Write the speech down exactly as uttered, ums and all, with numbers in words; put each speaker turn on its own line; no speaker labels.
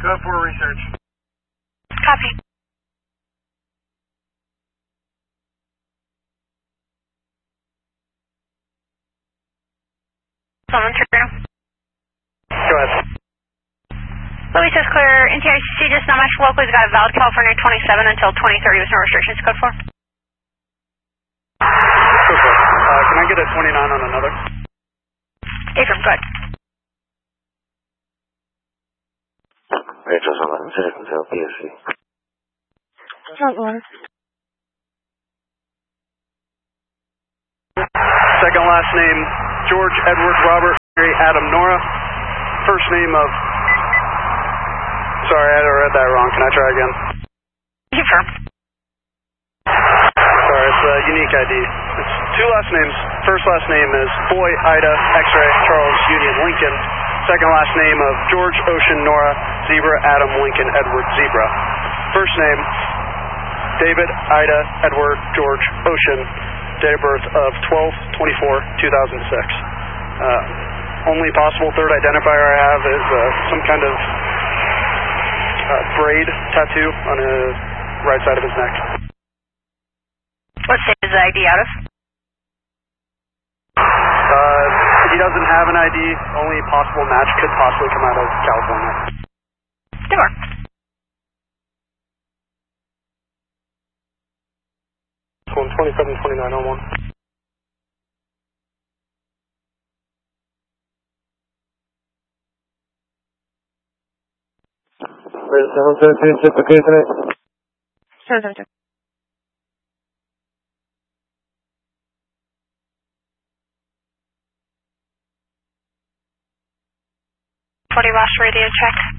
Go for research.
Copy. Someone through.
Go ahead.
Louis says clear. N T I C just not much locally. We've got a valid California twenty-seven until twenty thirty with no restrictions. Code four.
Code four. Uh, can I get a twenty-nine on another?
Affirm, good.
Rachel's eleven seconds, L P S C.
Front one.
Second last name, George Edward Robert Mary Adam Nora. First name of... Sorry, I read that wrong. Can I try again?
Affirm.
Sorry, it's a unique I D. It's two last names. First last name is Boy Ida X-Ray Charles Union Lincoln. Second last name of George Ocean Nora Zebra Adam Lincoln Edward Zebra. First name, David Ida Edward George Ocean. Date of birth of twelve twenty-four two thousand six. Uh, only possible third identifier I have is uh, some kind of uh, braid tattoo on the right side of his neck.
What state is the I D out of?
Uh, he doesn't have an I D. Only possible match could possibly come out of California.
Sure.
One twenty-seven twenty-nine oh one.
Where's seven seventeen six okay tonight?
seven seven two. forty Ross radio check.